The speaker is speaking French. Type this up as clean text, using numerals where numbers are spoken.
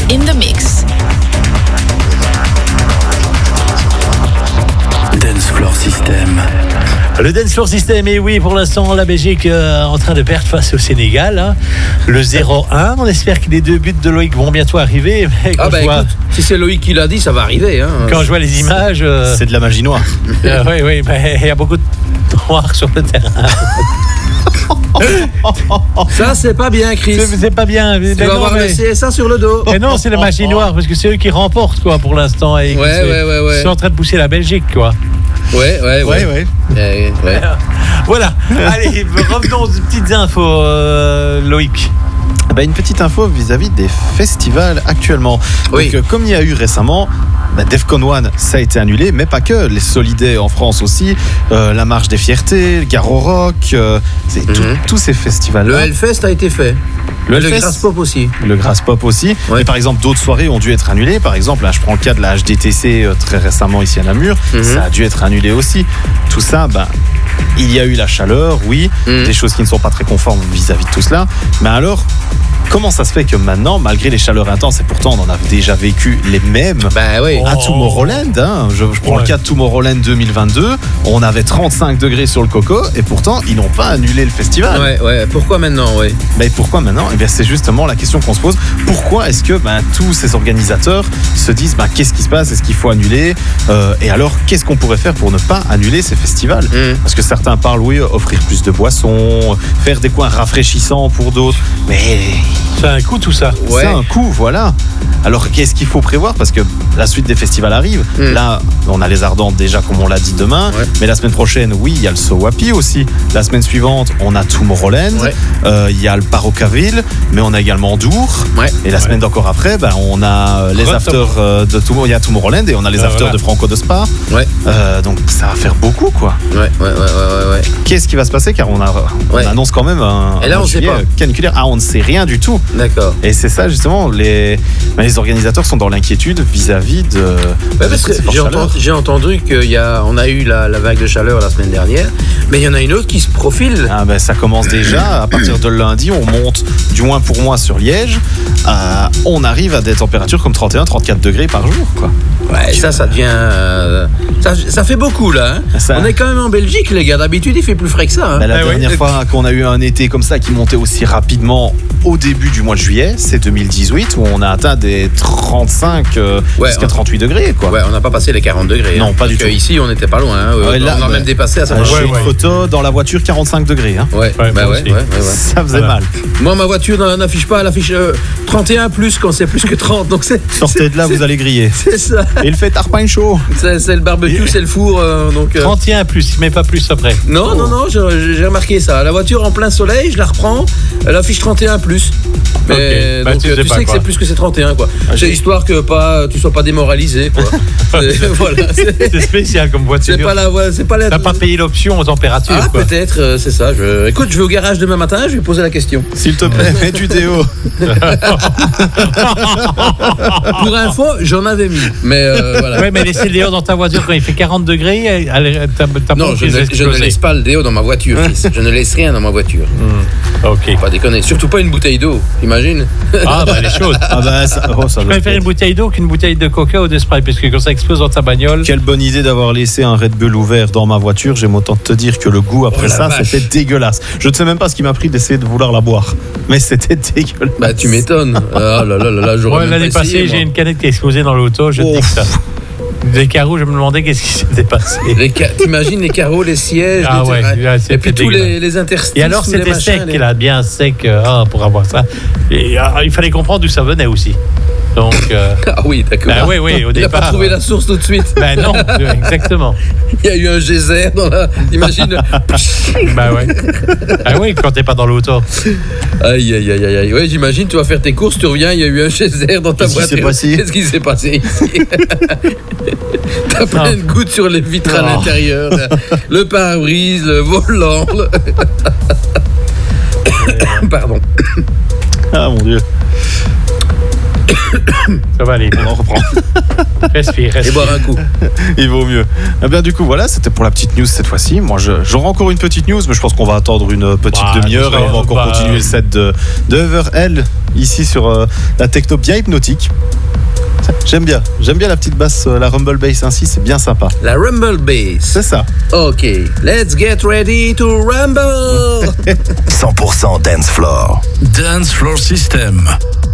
in the mix. Dance Floor System. Le Dance Floor System, et oui, pour l'instant, la Belgique en train de perdre face au Sénégal. Hein. Le 0-1. On espère que les 2 buts de Loïc vont bientôt arriver. Mais écoute, si c'est Loïc qui l'a dit, ça va arriver. Hein. Quand je vois les images. C'est de la magie noire. Oui, mais il y a beaucoup de noir sur le terrain. Ça, c'est pas bien, Chris. C'est pas bien. Tu vas avoir le CSA sur le dos. Mais non, c'est la magie noire, parce que c'est eux qui remportent, quoi, pour l'instant. Et ouais. Ils sont en train de pousser la Belgique, quoi. Ouais. Voilà. Allez, revenons aux petites infos, Loïc. Une petite info vis-à-vis des festivals actuellement. Oui. Donc, comme il y a eu récemment, Defcon 1, ça a été annulé, mais pas que. Les Solidays en France aussi, la Marche des Fiertés, le Garo Rock, tous ces festivals-là. Le Hellfest a été fait. Le Grass Pop aussi. Le Grass Pop aussi. Ouais. Et par exemple, d'autres soirées ont dû être annulées. Par exemple, là, je prends le cas de la HDTC très récemment ici à Namur. Ça a dû être annulé aussi. Tout ça, il y a eu la chaleur, oui, des choses qui ne sont pas très conformes vis-à-vis de tout cela. Mais alors, comment ça se fait que maintenant, malgré les chaleurs intenses, et pourtant on en a déjà vécu les mêmes à Tomorrowland, hein, je prends le cas de Tomorrowland 2022, on avait 35 degrés sur le Coco, et pourtant ils n'ont pas annulé le festival. Ouais. Pourquoi maintenant, Pourquoi maintenant ? C'est justement la question qu'on se pose. Pourquoi est-ce que tous ces organisateurs se disent qu'est-ce qui se passe ? Est-ce qu'il faut annuler ? Et alors, qu'est-ce qu'on pourrait faire pour ne pas annuler ces festivals ? Parce que certains parlent, offrir plus de boissons, faire des coins rafraîchissants pour d'autres, mais c'est un coût tout ça. C'est un coût, voilà. Alors qu'est-ce qu'il faut prévoir ? Parce que la suite des festivals arrive. Là, on a les Ardentes déjà, comme on l'a dit, demain. Mais la semaine prochaine, il y a le Sowapi aussi. La semaine suivante, on a Tomorrowland. Il y a le Parocaville, mais on a également Dour. Et la semaine d'encore après, on a les afters de Tomorrowland. Il y a Tomorrowland et on a les afters de Franco de Spa. Donc ça va faire beaucoup, quoi. Qu'est-ce qui va se passer ? Car on annonce quand même un juillet caniculaire. On ne sait rien du tout. D'accord. Et c'est ça justement, les organisateurs sont dans l'inquiétude vis-à-vis de. Parce que j'ai entendu qu'on a eu la vague de chaleur la semaine dernière, mais il y en a une autre qui se profile. Ça commence déjà. À partir de lundi, on monte, du moins pour moi sur Liège, on arrive à des températures comme 31-34 degrés par jour, quoi. Ça devient. Ça fait beaucoup là. On est quand même en Belgique, les gars. D'habitude, il fait plus frais que ça. La dernière fois qu'on a eu un été comme ça qui montait aussi rapidement au début du mois de juillet, c'est 2018 où on a atteint des 35 jusqu'à 38 degrés, quoi. On n'a pas passé les 40 degrés. Non, pas du tout. Ici, on n'était pas loin. On a même dépassé à ça. J'ai une photo dans la voiture 45 degrés. Ça faisait mal. Moi, ma voiture n'affiche pas, elle affiche 31 plus quand c'est plus que 30. Donc sortez de là, vous allez griller. C'est ça. Et le fait tarpin chaud. C'est le barbecue, c'est le four. 31 plus, mais pas plus après. Non, j'ai remarqué ça. La voiture en plein soleil, je la reprends, elle affiche 31 plus. Mais donc, tu sais que c'est plus que c'est 31, quoi. C'est histoire que tu sois pas démoralisé, quoi. C'est spécial comme voiture. T'as pas payé l'option aux températures, quoi. Peut-être, c'est ça. Écoute, je vais au garage demain matin, je vais poser la question. S'il te plaît, mets du déo. Pour info, j'en avais mis. Mais voilà. Mais laisser le déo dans ta voiture quand il fait 40 degrés, non, je ne laisse pas le déo dans ma voiture, fils. Je ne laisse rien dans ma voiture. Ok. Pas déconner. Surtout pas une bouteille d'eau, imagine. Elle est chaude. Je préfère une bouteille d'eau qu'une bouteille de coca ou de Sprite, parce que quand ça explose dans ta bagnole. Quelle bonne idée d'avoir laissé un Red Bull ouvert dans ma voiture. J'aime autant te dire que le goût après c'était dégueulasse. Je ne sais même pas ce qui m'a pris d'essayer de vouloir la boire, mais c'était dégueulasse. Tu m'étonnes. J'aurais l'année passée, j'ai une canette qui a explosé dans l'auto. Je te dis que ça. Des carreaux, je me demandais qu'est-ce qui s'était passé. T'imagines les carreaux, les sièges, et puis tous les interstices. Et alors c'était sec, là, bien sec pour avoir ça. Et il fallait comprendre d'où ça venait aussi. Donc, Ah oui, d'accord. Oui, au départ. Il n'a pas trouvé la source tout de suite. Non, exactement. Il y a eu un geyser dans la. Imagine. Oui, quand t'es pas dans l'auto. Aïe. Ouais, j'imagine, tu vas faire tes courses, tu reviens, il y a eu un geyser dans ta voiture. Qu'est-ce qui s'est passé ici? T'as plein de gouttes sur les vitres à l'intérieur. Le pare-brise, le volant. Pardon. Ah mon Dieu. Ça va aller. On en reprend. Respire. Et boire un coup. Il vaut mieux. Eh bien, du coup, voilà, c'était pour la petite news cette fois-ci. Moi, j'aurai encore une petite news, mais je pense qu'on va attendre une petite demi-heure et on va encore continuer le set de Everhell ici sur la techno bien hypnotique. J'aime bien la petite basse, la Rumble Bass ainsi, c'est bien sympa. La Rumble Bass. C'est ça. Ok, let's get ready to rumble. 100% Dance Floor. Dance Floor System.